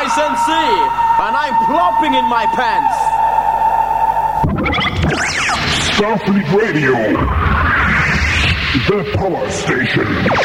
and see, and I'm plopping in my pants. Starfleet Radio, the power station.